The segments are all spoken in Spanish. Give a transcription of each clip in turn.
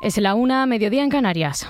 Es la 1, mediodía en Canarias.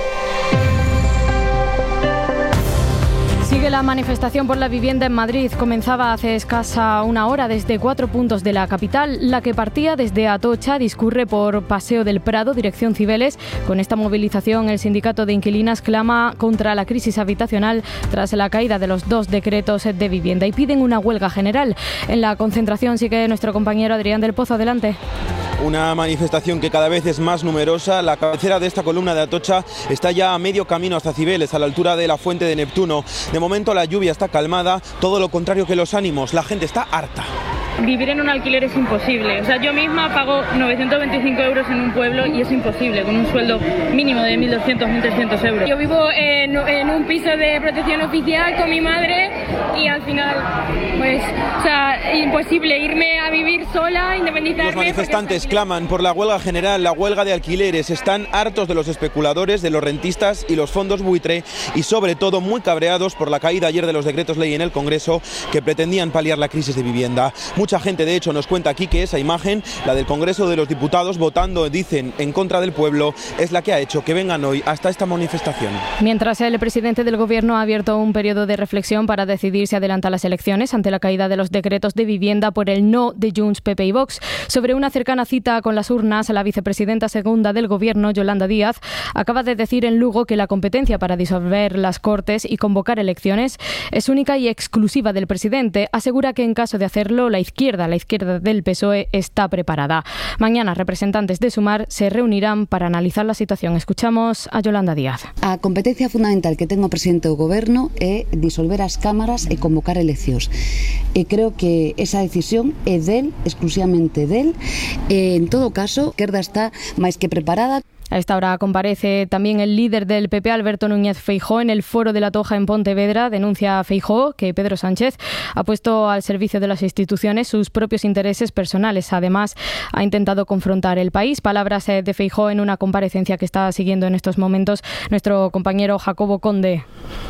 Sigue la manifestación por la vivienda en Madrid. Comenzaba hace escasa una hora desde 4 puntos de la capital. La que partía desde Atocha discurre por Paseo del Prado, dirección Cibeles. Con esta movilización, el sindicato de inquilinas clama contra la crisis habitacional tras la caída de los 2 decretos de vivienda y piden una huelga general. En la concentración sigue nuestro compañero Adrián del Pozo. Adelante. Una manifestación que cada vez es más numerosa. La cabecera de esta columna de Atocha está ya a medio camino hasta Cibeles, a la altura de la Fuente de Neptuno. De momento la lluvia está calmada, todo lo contrario que los ánimos. La gente está harta. Vivir en un alquiler es imposible. O sea, yo misma pago 925 euros en un pueblo y es imposible, con un sueldo mínimo de 1.200, 1.300 euros. Yo vivo en un piso de protección oficial con mi madre y al final, pues, o sea, imposible irme a vivir sola, independizarme. Los manifestantes claman por la huelga general, la huelga de alquileres. Están hartos de los especuladores, de los rentistas y los fondos buitre y sobre todo muy cabreados por la caída ayer de los decretos ley en el Congreso que pretendían paliar la crisis de vivienda. Mucha gente, de hecho, nos cuenta aquí que esa imagen, la del Congreso de los Diputados votando, dicen, en contra del pueblo, es la que ha hecho que vengan hoy hasta esta manifestación. Mientras el presidente del Gobierno ha abierto un periodo de reflexión para decidir si adelanta las elecciones ante la caída de los decretos de vivienda por el no de Junts, PP y Vox. Sobre una cercana cita con las urnas, la vicepresidenta segunda del Gobierno, Yolanda Díaz, acaba de decir en Lugo que la competencia para disolver las Cortes y convocar elecciones es única y exclusiva del presidente. Asegura que en caso de hacerlo, la izquierda del PSOE está preparada. Mañana representantes de Sumar se reunirán para analizar la situación. Escuchamos a Yolanda Díaz. A competencia fundamental que ten o presidente do Goberno é disolver as cámaras e convocar eleccións. E creo que esa decisión é del, exclusivamente del. En todo caso, a esquerda está máis que preparada. A esta hora comparece también el líder del PP, Alberto Núñez Feijóo, en el Foro de la Toja en Pontevedra. Denuncia a Feijóo que Pedro Sánchez ha puesto al servicio de las instituciones sus propios intereses personales. Además, ha intentado confrontar el país. Palabras de Feijóo en una comparecencia que está siguiendo en estos momentos nuestro compañero Jacobo Conde.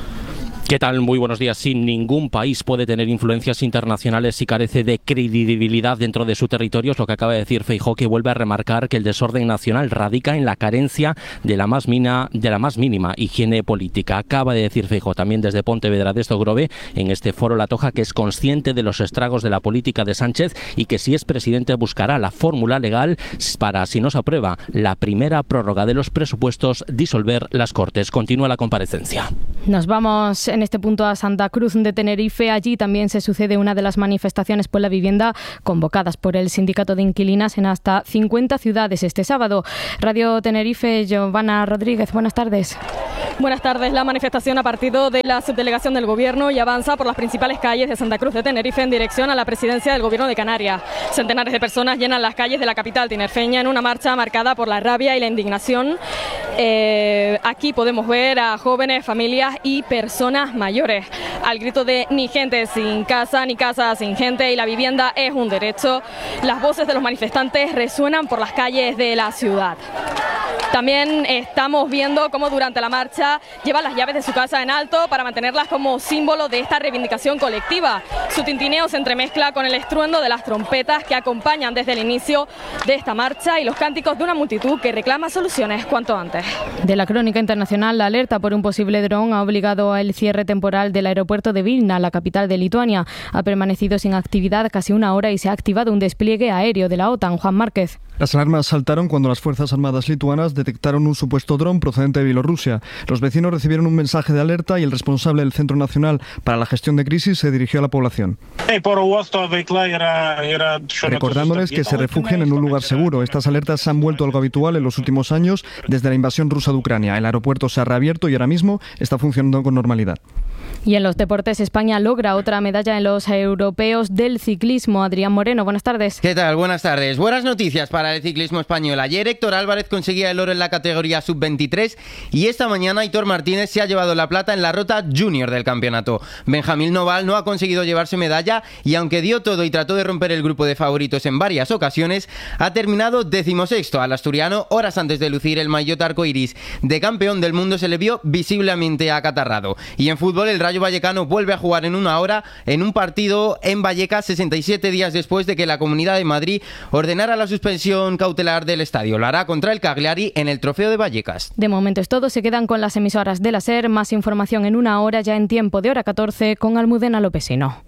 ¿Qué tal? Muy buenos días. Sí, ningún país puede tener influencias internacionales si carece de credibilidad dentro de su territorio. Es lo que acaba de decir Feijóo, que vuelve a remarcar que el desorden nacional radica en la carencia de la más mínima higiene política. Acaba de decir Feijóo también desde Pontevedra de Estogrove, en este foro La Toja, que es consciente de los estragos de la política de Sánchez y que si es presidente buscará la fórmula legal para, si no se aprueba la primera prórroga de los presupuestos, disolver las Cortes. Continúa la comparecencia. Nos vamos en este punto a Santa Cruz de Tenerife. Allí también se sucede una de las manifestaciones por la vivienda convocadas por el sindicato de inquilinas en hasta 50 ciudades este sábado. Radio Tenerife, Giovanna Rodríguez, buenas tardes. Buenas tardes. La manifestación ha partido de la subdelegación del Gobierno y avanza por las principales calles de Santa Cruz de Tenerife en dirección a la presidencia del Gobierno de Canarias. Centenares de personas llenan las calles de la capital tinerfeña en una marcha marcada por la rabia y la indignación. Aquí podemos ver a jóvenes, familias y personas mayores al grito de ni gente sin casa, ni casa sin gente, y la vivienda es un derecho. Las voces de los manifestantes resuenan por las calles de la ciudad. También estamos viendo cómo durante la marcha llevan las llaves de su casa en alto para mantenerlas como símbolo de esta reivindicación colectiva. Su tintineo se entremezcla con el estruendo de las trompetas que acompañan desde el inicio de esta marcha y los cánticos de una multitud que reclama soluciones cuanto antes. De la crónica internacional, la alerta por un posible dron ha obligado al cierre temporal del aeropuerto de Vilna, la capital de Lituania. Ha permanecido sin actividad casi una hora y se ha activado un despliegue aéreo de la OTAN. Juan Márquez. Las alarmas saltaron cuando las Fuerzas Armadas lituanas detectaron un supuesto dron procedente de Bielorrusia. Los vecinos recibieron un mensaje de alerta y el responsable del Centro Nacional para la Gestión de Crisis se dirigió a la población. Recordándoles que se refugien en un lugar seguro. Estas alertas se han vuelto algo habitual en los últimos años desde la invasión rusa de Ucrania. El aeropuerto se ha reabierto y ahora mismo está funcionando con normalidad. Y en los deportes, España logra otra medalla en los europeos del ciclismo. Adrián Moreno, buenas tardes. ¿Qué tal? Buenas tardes. Buenas noticias para el ciclismo español. Ayer Héctor Álvarez conseguía el oro en la categoría sub-23 y esta mañana Aitor Martínez se ha llevado la plata en la ruta junior del campeonato. Benjamín Noval no ha conseguido llevarse medalla y aunque dio todo y trató de romper el grupo de favoritos en varias ocasiones, ha terminado 16º. Al asturiano, horas antes de lucir el maillot arcoiris de campeón del mundo, se le vio visiblemente acatarrado. Y en fútbol, el Rayo Rayo Vallecano vuelve a jugar en una hora en un partido en Vallecas 67 días después de que la Comunidad de Madrid ordenara la suspensión cautelar del estadio. Lo hará contra el Cagliari en el Trofeo de Vallecas. De momento es todo, se quedan con las emisoras de la SER. Más información en una hora, ya en tiempo de hora 14, con Almudena Lopesino.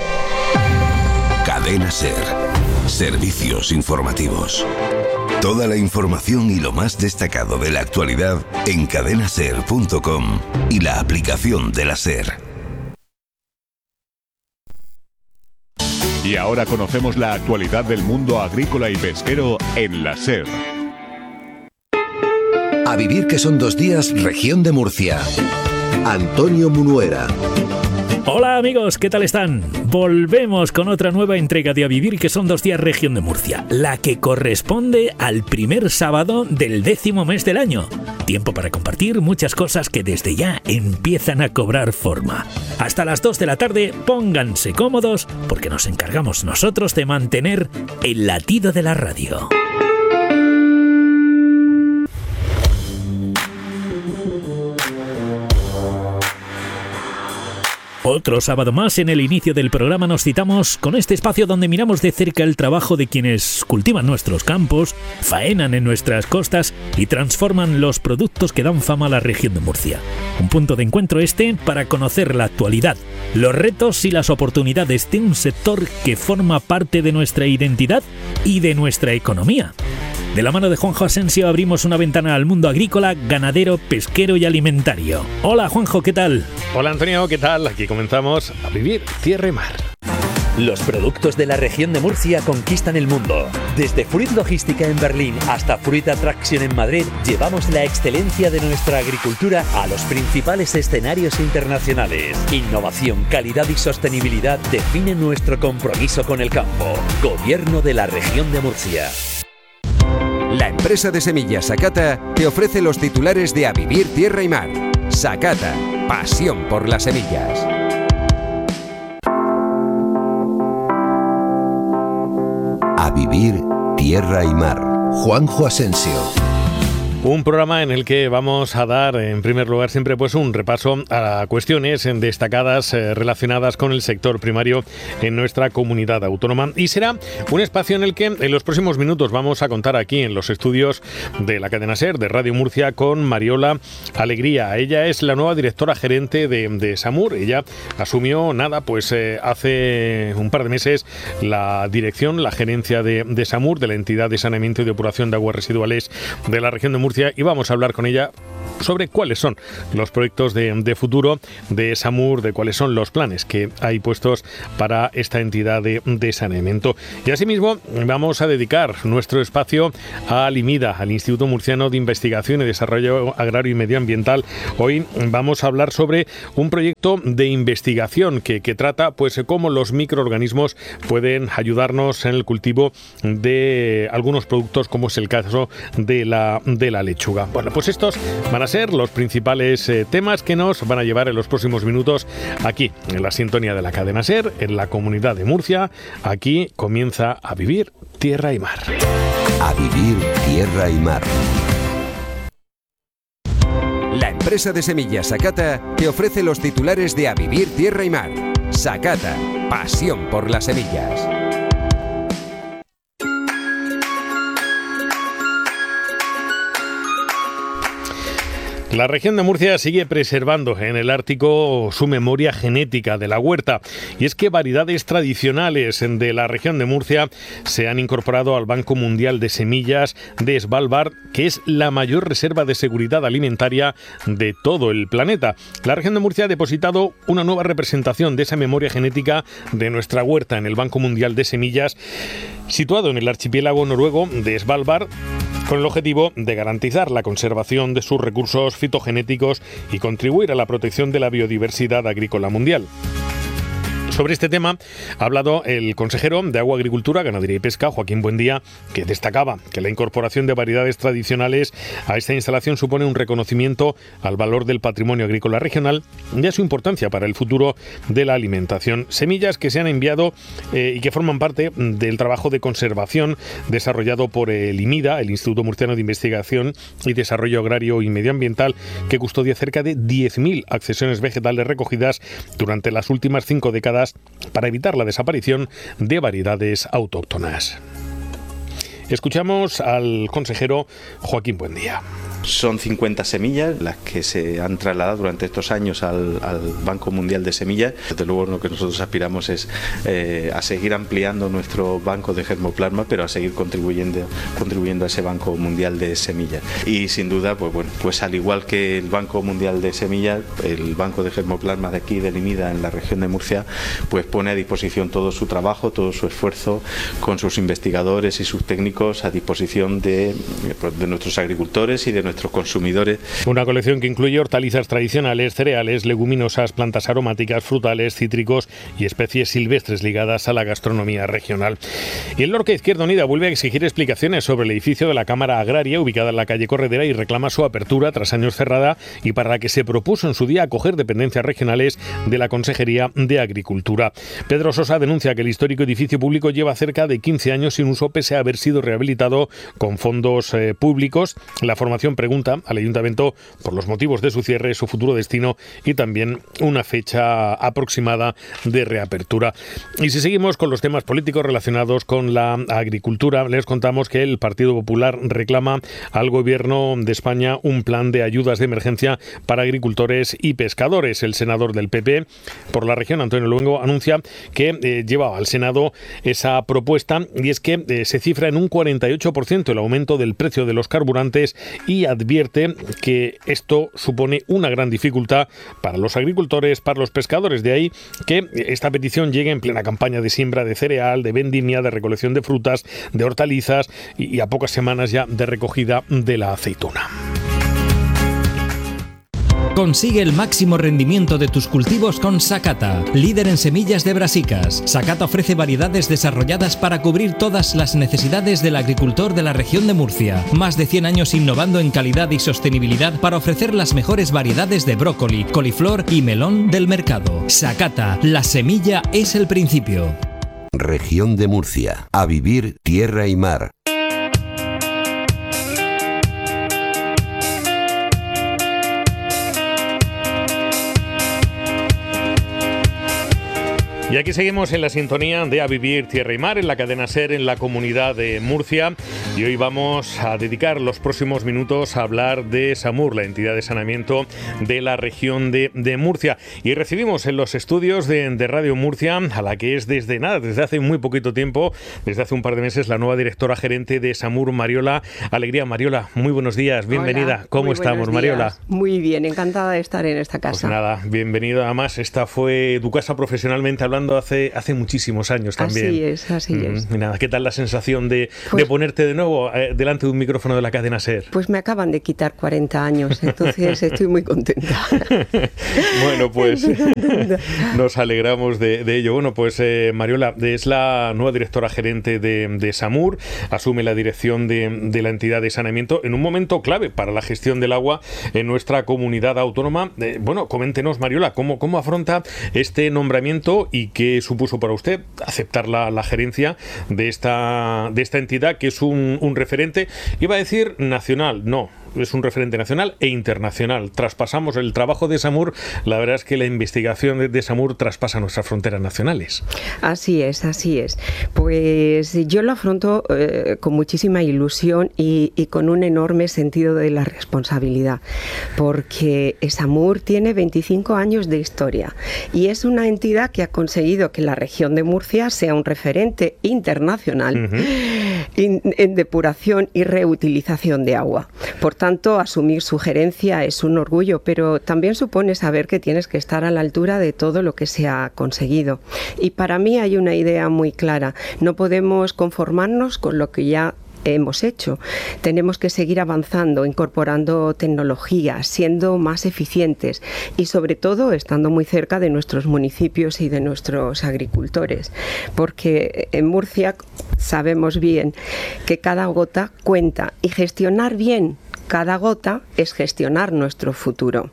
Cadena SER. Servicios informativos. Toda la información y lo más destacado de la actualidad en cadenaser.com y la aplicación de la SER. Y ahora conocemos la actualidad del mundo agrícola y pesquero en la SER. A vivir que son 2 días, región de Murcia. Antonio Munuera. Hola amigos, ¿qué tal están? Volvemos con otra nueva entrega de A Vivir que son 2 días región de Murcia, la que corresponde al primer sábado del 10º mes del año. Tiempo para compartir muchas cosas que desde ya empiezan a cobrar forma. Hasta las 2 de la tarde, pónganse cómodos porque nos encargamos nosotros de mantener el latido de la radio. Otro sábado más, en el inicio del programa nos citamos con este espacio donde miramos de cerca el trabajo de quienes cultivan nuestros campos, faenan en nuestras costas y transforman los productos que dan fama a la región de Murcia. Un punto de encuentro para conocer la actualidad, los retos y las oportunidades de un sector que forma parte de nuestra identidad y de nuestra economía. De la mano de Juanjo Asensio abrimos una ventana al mundo agrícola, ganadero, pesquero y alimentario. Hola Juanjo, ¿qué tal? Hola Antonio, ¿qué tal? Aquí comenzamos A Vivir Tierra y Mar. Los productos de la región de Murcia conquistan el mundo. Desde Fruit Logística en Berlín hasta Fruit Attraction en Madrid, llevamos la excelencia de nuestra agricultura a los principales escenarios internacionales. Innovación, calidad y sostenibilidad definen nuestro compromiso con el campo. Gobierno de la región de Murcia. La empresa de semillas Sakata te ofrece los titulares de A Vivir Tierra y Mar. Sakata, pasión por las semillas. A Vivir Tierra y Mar. Juanjo Asensio. Un programa en el que vamos a dar, en primer lugar, siempre pues un repaso a cuestiones destacadas relacionadas con el sector primario en nuestra comunidad autónoma. Y será un espacio en el que en los próximos minutos vamos a contar aquí en los estudios de la cadena SER, de Radio Murcia, con Mariola Alegría. Ella es la nueva directora gerente de SAMUR. Ella asumió, hace un par de meses la dirección, la gerencia de SAMUR, de la entidad de saneamiento y depuración de aguas residuales de la región de Murcia. Y vamos a hablar con ella sobre cuáles son los proyectos de futuro de SAMUR, de cuáles son los planes que hay puestos para esta entidad de saneamiento. Y asimismo vamos a dedicar nuestro espacio a Limida, al Instituto Murciano de Investigación y Desarrollo Agrario y Medioambiental. Hoy vamos a hablar sobre un proyecto de investigación que trata cómo los microorganismos pueden ayudarnos en el cultivo de algunos productos, como es el caso de la lechuga. Bueno, pues estos van a ser los principales temas que nos van a llevar en los próximos minutos aquí, en la sintonía de la cadena SER, en la comunidad de Murcia. Aquí comienza A Vivir Tierra y Mar. A Vivir Tierra y Mar. La empresa de semillas Sakata te ofrece los titulares de A Vivir Tierra y Mar. Sakata, pasión por las semillas. La región de Murcia sigue preservando en el Ártico su memoria genética de la huerta, y es que variedades tradicionales de la región de Murcia se han incorporado al Banco Mundial de Semillas de Svalbard, que es la mayor reserva de seguridad alimentaria de todo el planeta. La región de Murcia ha depositado una nueva representación de esa memoria genética de nuestra huerta en el Banco Mundial de Semillas, situado en el archipiélago noruego de Svalbard, con el objetivo de garantizar la conservación de sus recursos fitogenéticos y contribuir a la protección de la biodiversidad agrícola mundial. Sobre este tema ha hablado el consejero de Agua, Agricultura, Ganadería y Pesca, Joaquín Buendía, que destacaba que la incorporación de variedades tradicionales a esta instalación supone un reconocimiento al valor del patrimonio agrícola regional y a su importancia para el futuro de la alimentación. Semillas que se han enviado y que forman parte del trabajo de conservación desarrollado por el IMIDA, el Instituto Murciano de Investigación y Desarrollo Agrario y Medioambiental, que custodia cerca de 10.000 accesiones vegetales recogidas durante las últimas 5 décadas para evitar la desaparición de variedades autóctonas. Escuchamos al consejero Joaquín Buendía. Son 50 semillas las que se han trasladado durante estos años al Banco Mundial de Semillas. Desde luego lo que nosotros aspiramos es a seguir ampliando nuestro banco de germoplasma, pero a seguir contribuyendo a ese Banco Mundial de Semillas. Y sin duda, pues al igual que el Banco Mundial de Semillas, el Banco de Germoplasma de aquí, del IMIDA, en la región de Murcia, pues pone a disposición todo su trabajo, todo su esfuerzo, con sus investigadores y sus técnicos a disposición de nuestros agricultores y de nuestros consumidores. Una colección que incluye hortalizas tradicionales, cereales, leguminosas, plantas aromáticas, frutales, cítricos y especies silvestres ligadas a la gastronomía regional. Y el Lorca Izquierda Unida vuelve a exigir explicaciones sobre el edificio de la Cámara Agraria ubicada en la calle Corredera y reclama su apertura tras años cerrada y para la que se propuso en su día acoger dependencias regionales de la Consejería de Agricultura. Pedro Sosa denuncia que el histórico edificio público lleva cerca de 15 años sin uso pese a haber sido rehabilitado con fondos públicos. La formación pregunta al Ayuntamiento por los motivos de su cierre, su futuro destino y también una fecha aproximada de reapertura. Y si seguimos con los temas políticos relacionados con la agricultura, les contamos que el Partido Popular reclama al Gobierno de España un plan de ayudas de emergencia para agricultores y pescadores. El senador del PP por la región, Antonio Luengo, anuncia que lleva al Senado esa propuesta y es que se cifra en un 48% el aumento del precio de los carburantes y advierte que esto supone una gran dificultad para los agricultores, para los pescadores. De ahí que esta petición llegue en plena campaña de siembra de cereal, de vendimia, de recolección de frutas, de hortalizas y a pocas semanas ya de recogida de la aceituna. Consigue el máximo rendimiento de tus cultivos con Sakata, líder en semillas de brasicas. Sakata ofrece variedades desarrolladas para cubrir todas las necesidades del agricultor de la región de Murcia. Más de 100 años innovando en calidad y sostenibilidad para ofrecer las mejores variedades de brócoli, coliflor y melón del mercado. Sakata, la semilla es el principio. Región de Murcia. A vivir tierra y mar. Y aquí seguimos en la sintonía de A Vivir Tierra y Mar, en la cadena SER, en la comunidad de Murcia. Y hoy vamos a dedicar los próximos minutos a hablar de SAMUR, la entidad de saneamiento de la región de Murcia. Y recibimos en los estudios de Radio Murcia, a la que es desde hace muy poquito tiempo, desde hace un par de meses, la nueva directora gerente de SAMUR, Mariola Alegría. Mariola, muy buenos días, bienvenida. Hola, ¿Cómo estamos, Mariola? Muy bien, encantada de estar en esta casa. Pues nada, bienvenido. Además, esta fue tu casa profesionalmente hablando hace muchísimos años también. Así es. Y nada, ¿qué tal la sensación de ponerte de nuevo delante de un micrófono de la cadena SER? Pues me acaban de quitar 40 años, entonces estoy muy contenta. Bueno, pues nos alegramos de ello. Bueno, pues Mariola es la nueva directora gerente de SAMUR, asume la dirección de la entidad de saneamiento en un momento clave para la gestión del agua en nuestra comunidad autónoma. Bueno, coméntenos, Mariola, ¿cómo afronta este nombramiento y qué supuso para usted aceptar la gerencia de esta entidad, que es un referente, iba a decir nacional, no, es un referente nacional e internacional. Traspasamos el trabajo de SAMUR, la verdad es que la investigación de SAMUR traspasa nuestras fronteras nacionales. Así es. Pues yo lo afronto con muchísima ilusión y con un enorme sentido de la responsabilidad, porque SAMUR tiene 25 años de historia y es una entidad que ha conseguido que la región de Murcia sea un referente internacional en depuración y reutilización de agua. Por tanto, asumir su gerencia es un orgullo, pero también supone saber que tienes que estar a la altura de todo lo que se ha conseguido. Y para mí hay una idea muy clara: no podemos conformarnos con lo que ya hemos hecho. Tenemos que seguir avanzando, incorporando tecnología, siendo más eficientes y sobre todo estando muy cerca de nuestros municipios y de nuestros agricultores, porque en Murcia sabemos bien que cada gota cuenta y gestionar bien cada gota es gestionar nuestro futuro.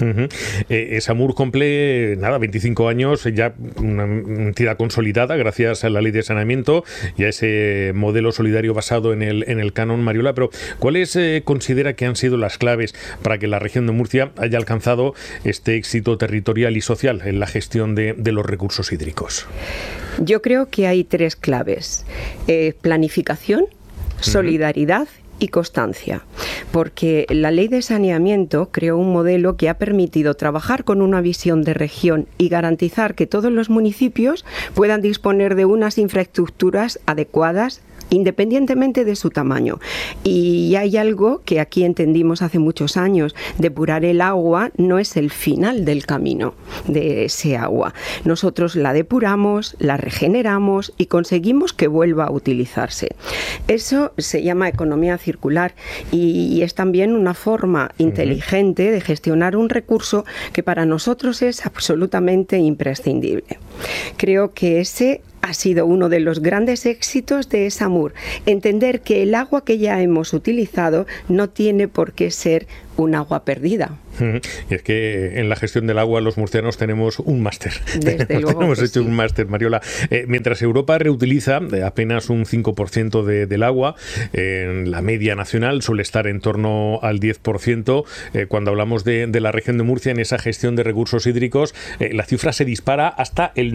Samur cumple 25 años, ya una entidad consolidada gracias a la ley de saneamiento y a ese modelo solidario basado en el canon, Mariola, pero ¿cuáles considera que han sido las claves para que la región de Murcia haya alcanzado este éxito territorial y social en la gestión de los recursos hídricos? Yo creo que hay 3 claves: planificación, solidaridad y constancia, porque la ley de saneamiento creó un modelo que ha permitido trabajar con una visión de región y garantizar que todos los municipios puedan disponer de unas infraestructuras adecuadas independientemente de su tamaño. Y hay algo que aquí entendimos hace muchos años: depurar el agua no es el final del camino de ese agua. Nosotros la depuramos, la regeneramos y conseguimos que vuelva a utilizarse. Eso se llama economía circular y es también una forma inteligente de gestionar un recurso que para nosotros es absolutamente imprescindible. Creo que ese ha sido uno de los grandes éxitos de Samur, entender que el agua que ya hemos utilizado no tiene por qué ser un agua perdida. Y es que en la gestión del agua los murcianos tenemos un máster. Desde luego hemos hecho sí. un máster, Mariola. Mientras Europa reutiliza apenas un 5% del agua, la media nacional suele estar en torno al 10%. Cuando hablamos de la región de Murcia, en esa gestión de recursos hídricos, la cifra se dispara hasta el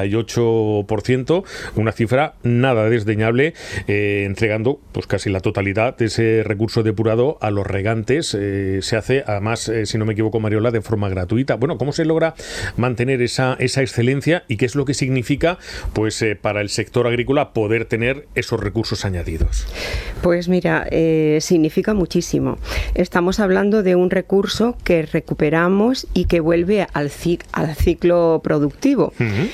98%, una cifra nada desdeñable, entregando pues casi la totalidad de ese recurso depurado a los regantes. Se hace, además, si no me equivoco, Mariola, de forma gratuita. Bueno, ¿cómo se logra mantener esa excelencia y qué es lo que significa pues para el sector agrícola poder tener esos recursos añadidos? Pues mira, significa muchísimo. Estamos hablando de un recurso que recuperamos y que vuelve al ciclo productivo.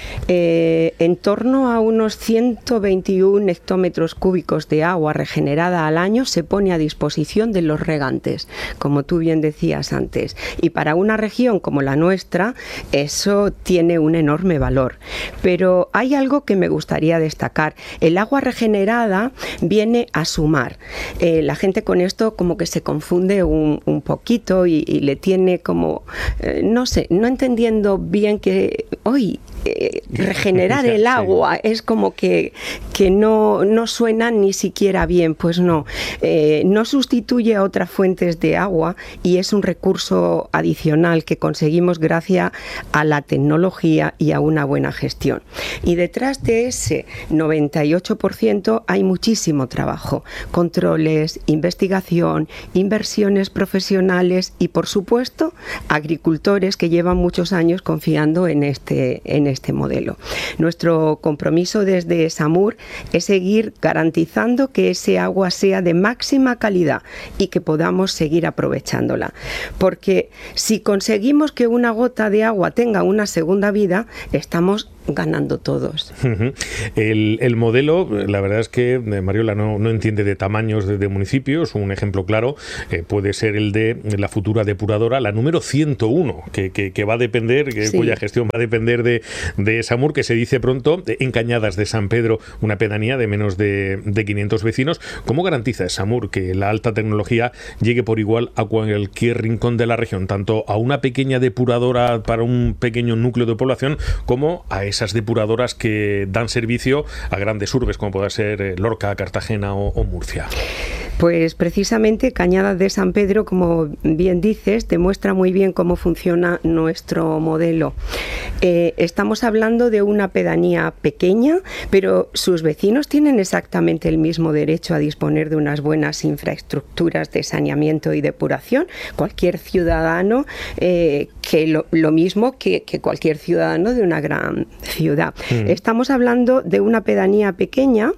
En torno a unos 121 hectómetros cúbicos de agua regenerada al año se pone a disposición de los regantes, como tú bien decías antes. Y para una región como la nuestra, eso tiene un enorme valor. Pero hay algo que me gustaría destacar. El agua regenerada viene a sumar. La gente con esto como que se confunde un poquito y le tiene como, no sé, no entendiendo bien que hoy regenerar el agua es como que no suena ni siquiera bien. Pues no sustituye a otras fuentes de agua y es un recurso adicional que conseguimos gracias a la tecnología y a una buena gestión. Y detrás de ese 98% hay muchísimo trabajo: controles, investigación, inversiones profesionales y, por supuesto, agricultores que llevan muchos años confiando en este modelo. Nuestro compromiso desde Samur es seguir garantizando que ese agua sea de máxima calidad y que podamos seguir aprovechándola. Porque si conseguimos que una gota de agua tenga una segunda vida, estamos ganando todos. El modelo, la verdad es que Mariola no entiende de tamaños de municipios. Un ejemplo claro puede ser el de la futura depuradora, la número 101, que va a depender, cuya gestión va a depender de Samur, que se dice pronto, en Cañadas de San Pedro, una pedanía de menos de 500 vecinos. ¿Cómo garantiza Samur que la alta tecnología llegue por igual a cualquier rincón de la región, tanto a una pequeña depuradora para un pequeño núcleo de población como a esas depuradoras que dan servicio a grandes urbes como pueda ser Lorca, Cartagena o Murcia? Pues precisamente Cañadas de San Pedro, como bien dices, demuestra muy bien cómo funciona nuestro modelo. Estamos hablando de una pedanía pequeña, pero sus vecinos tienen exactamente el mismo derecho a disponer de unas buenas infraestructuras de saneamiento y depuración. Cualquier ciudadano, que lo mismo que cualquier ciudadano de una gran ciudad. Estamos hablando de una pedanía pequeña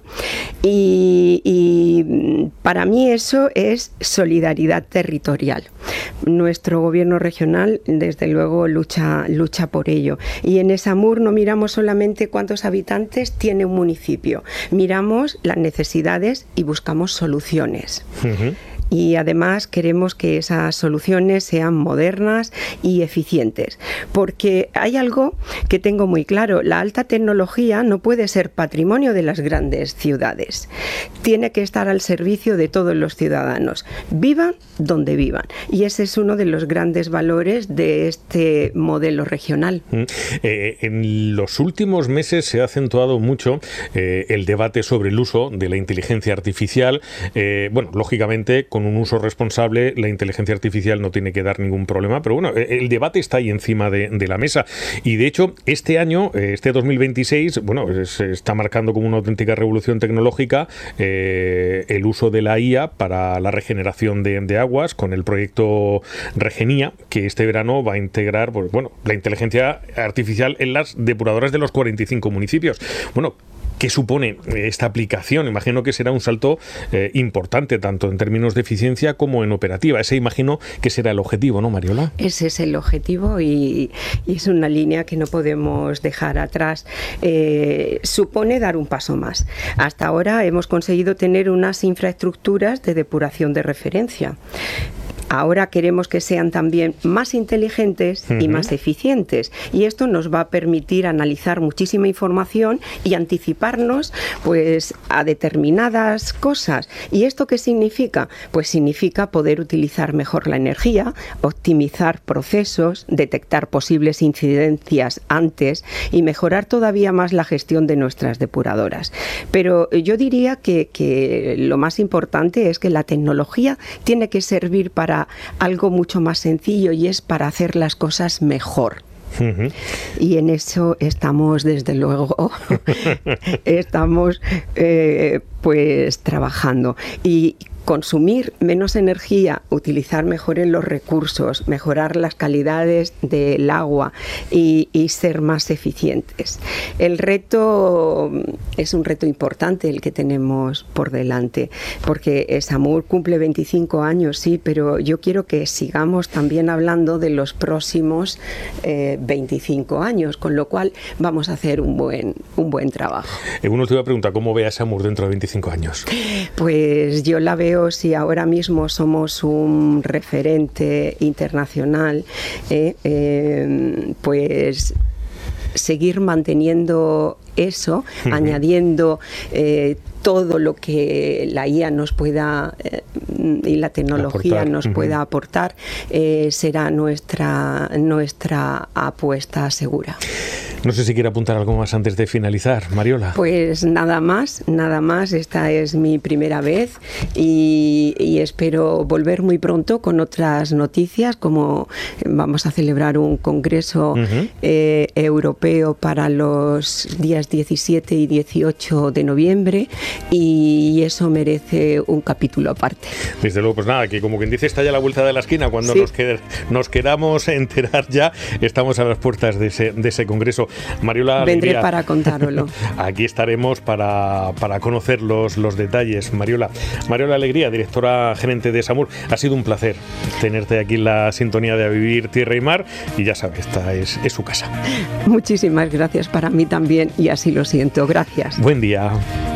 y para mí eso es solidaridad territorial. Nuestro gobierno regional, desde luego, lucha por ello. Y en Esamur no miramos solamente cuántos habitantes tiene un municipio, miramos las necesidades y buscamos soluciones. Y además queremos que esas soluciones sean modernas y eficientes, porque hay algo que tengo muy claro: la alta tecnología no puede ser patrimonio de las grandes ciudades, tiene que estar al servicio de todos los ciudadanos, vivan donde vivan, y ese es uno de los grandes valores de este modelo regional. En los últimos meses se ha acentuado mucho el debate sobre el uso de la inteligencia artificial. Bueno, lógicamente, con un uso responsable, la inteligencia artificial no tiene que dar ningún problema, pero bueno, el debate está ahí encima de la mesa. Y de hecho, este año, este 2026, bueno, se está marcando como una auténtica revolución tecnológica el uso de la IA para la regeneración de aguas, con el proyecto Regenía, que este verano va a integrar, pues, bueno, la inteligencia artificial en las depuradoras de los 45 municipios. Bueno, ¿qué supone esta aplicación? Imagino que será un salto importante, tanto en términos de eficiencia como en operativa. Ese imagino que será el objetivo, ¿no, Mariola? Ese es el objetivo y es una línea que no podemos dejar atrás. Supone dar un paso más. Hasta ahora hemos conseguido tener unas infraestructuras de depuración de referencia. Ahora queremos que sean también más inteligentes y más eficientes, y esto nos va a permitir analizar muchísima información y anticiparnos, pues, a determinadas cosas. ¿Y esto qué significa? Pues significa poder utilizar mejor la energía, optimizar procesos, detectar posibles incidencias antes y mejorar todavía más la gestión de nuestras depuradoras. Pero yo diría que lo más importante es que la tecnología tiene que servir para algo mucho más sencillo, y es para hacer las cosas mejor. Y en eso estamos, desde luego, estamos pues trabajando. Y consumir menos energía, utilizar mejor los recursos, mejorar las calidades del agua y ser más eficientes. El reto es un reto importante el que tenemos por delante, porque Esamur cumple 25 años, sí, pero yo quiero que sigamos también hablando de los próximos 25 años, con lo cual vamos a hacer un buen trabajo. Una última pregunta: ¿cómo ve a Esamur dentro de 25 años? Pues yo la veo, si ahora mismo somos un referente internacional, pues seguir manteniendo eso, añadiendo todo lo que la IA nos pueda y la tecnología nos pueda aportar, será nuestra apuesta segura. No sé si quiere apuntar algo más antes de finalizar, Mariola. Pues nada más. Esta es mi primera vez y espero volver muy pronto con otras noticias, como vamos a celebrar un congreso europeo para los días 17 y 18 de noviembre, y eso merece un capítulo aparte. Desde luego, pues nada, que como quien dice, está ya a la vuelta de la esquina. Cuando nos queramos enterar, ya estamos a las puertas de ese congreso. Mariola Vendré Alegría, para contároslo. Aquí estaremos para conocer los detalles. Mariola Alegría, directora gerente de Esamur, ha sido un placer tenerte aquí en la sintonía de A Vivir Tierra y Mar, y ya sabes, esta es su casa. Muchísimas gracias, para mí también, y así lo siento. Gracias. Buen día.